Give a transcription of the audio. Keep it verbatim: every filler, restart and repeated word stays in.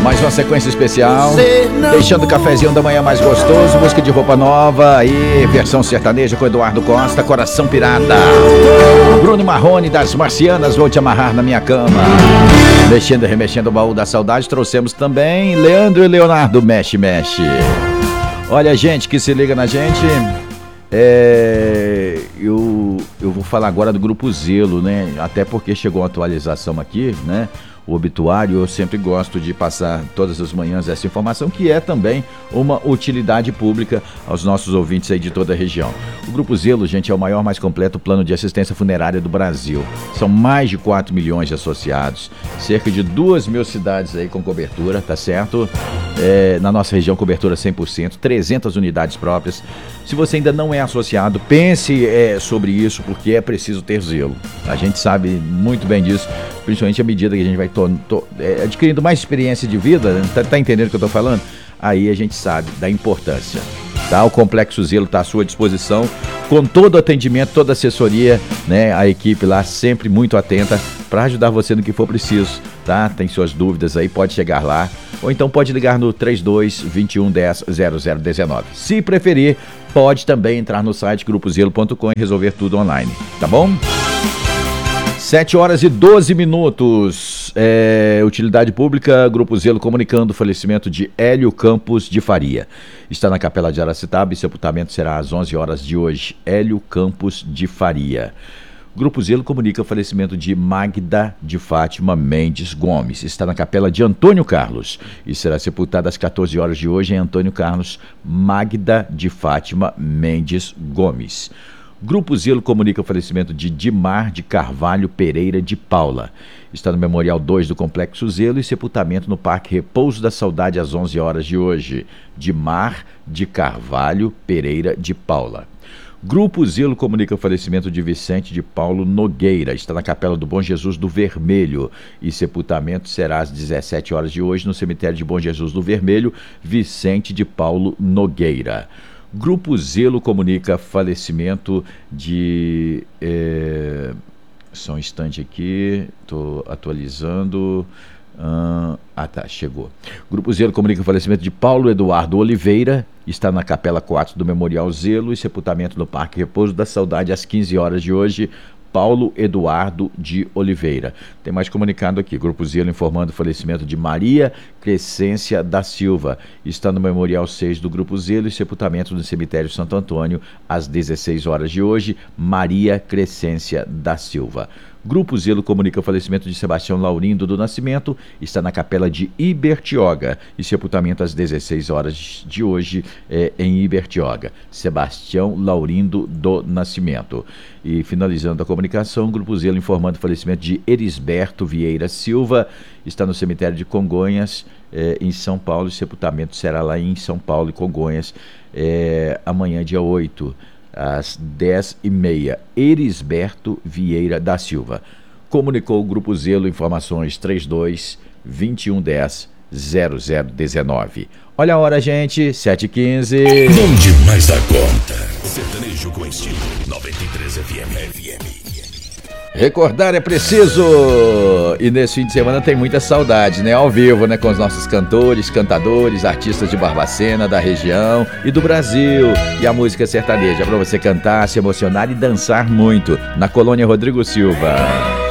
Mais uma sequência especial, deixando o cafezinho da manhã mais gostoso, música de roupa nova, aí, versão sertaneja com Eduardo Costa, Coração Pirata. Bruno Marrone das Marcianas, Vou Te Amarrar na Minha Cama. Mexendo e remexendo o baú da saudade, trouxemos também Leandro e Leonardo, Mexe, Mexe. Olha, gente que se liga na gente, é, eu, eu vou falar agora do Grupo Zelo, né? Até porque chegou uma atualização aqui, né? O obituário, eu sempre gosto de passar todas as manhãs essa informação, que é também uma utilidade pública aos nossos ouvintes aí de toda a região. O Grupo Zelo, gente, é o maior, mais completo plano de assistência funerária do Brasil. São mais de quatro milhões de associados, cerca de duas mil cidades aí com cobertura, tá certo? É, na nossa região, cobertura cem por cento, trezentas unidades próprias. Se você ainda não é associado, pense é, sobre isso, porque é preciso ter zelo. A gente sabe muito bem disso, principalmente à medida que a gente vai to, to, é, adquirindo mais experiência de vida, tá, tá entendendo o que eu tô falando? Aí a gente sabe da importância. Tá? O Complexo Zelo está à sua disposição, com todo o atendimento, toda a assessoria, né? A equipe lá sempre muito atenta para ajudar você no que for preciso, tá? Tem suas dúvidas aí, pode chegar lá, ou então pode ligar no trinta e dois, vinte e um, dez, zero zero dezenove. Se preferir, pode também entrar no site grupo zelo ponto com e resolver tudo online, tá bom? sete horas e doze minutos. É, utilidade pública, Grupo Zelo comunicando o falecimento de Hélio Campos de Faria. Está na Capela de Aracitaba e sepultamento será às onze horas de hoje. Hélio Campos de Faria. Grupo Zelo comunica o falecimento de Magda de Fátima Mendes Gomes. Está na Capela de Antônio Carlos e será sepultada às quatorze horas de hoje em Antônio Carlos, Magda de Fátima Mendes Gomes. Grupo Zelo comunica o falecimento de Dimar de Carvalho Pereira de Paula. Está no Memorial dois do Complexo Zelo e sepultamento no Parque Repouso da Saudade às onze horas de hoje. Dimar de Carvalho Pereira de Paula. Grupo Zelo comunica o falecimento de Vicente de Paulo Nogueira. Está na Capela do Bom Jesus do Vermelho e sepultamento será às dezessete horas de hoje no cemitério de Bom Jesus do Vermelho, Vicente de Paulo Nogueira. Grupo Zelo comunica falecimento de... É, só um instante aqui, estou atualizando... Ah, tá, chegou. Grupo Zelo comunica o falecimento de Paulo Eduardo Oliveira. Está na Capela quatro do Memorial Zelo e sepultamento no Parque Repouso da Saudade às quinze horas de hoje. Paulo Eduardo de Oliveira. Tem mais comunicado aqui. Grupo Zelo informando o falecimento de Maria Crescência da Silva. Está no Memorial seis do Grupo Zelo e sepultamento no Cemitério Santo Antônio às dezesseis horas de hoje. Maria Crescência da Silva. Grupo Zelo comunica o falecimento de Sebastião Laurindo do Nascimento. Está na Capela de Ibertioga e sepultamento às dezesseis horas de hoje é, em Ibertioga. Sebastião Laurindo do Nascimento. E finalizando a comunicação, Grupo Zelo informando o falecimento de Erisberto Vieira Silva. Está no cemitério de Congonhas, é, em São Paulo. E sepultamento será lá em São Paulo e Congonhas é, amanhã, dia oito. Às dez e meia, Erisberto Vieira da Silva. Comunicou o Grupo Zelo, informações trinta e dois, vinte e um, dez, zero zero dezenove. Olha a hora, gente, sete e quinze. Bom demais da conta. Sertanejo com estilo, noventa e três F M. F M. Recordar é preciso! E nesse fim de semana tem muita saudade, né? Ao vivo, né? Com os nossos cantores, cantadores, artistas de Barbacena, da região e do Brasil. E a música sertaneja para você cantar, se emocionar e dançar muito na Colônia Rodrigo Silva.